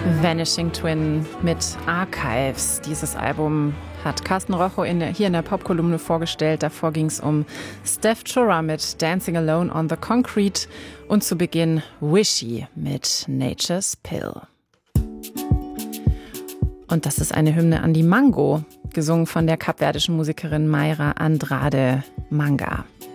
Vanishing Twin mit Archives. Dieses Album hat Carsten Rochow hier in der Popkolumne vorgestellt. Davor ging es um Steph Chura mit Dancing Alone on the Concrete und zu Beginn Wishy mit Nature's Pill. Und das ist eine Hymne an die Mango, gesungen von der kapverdischen Musikerin Mayra Andrade Manga.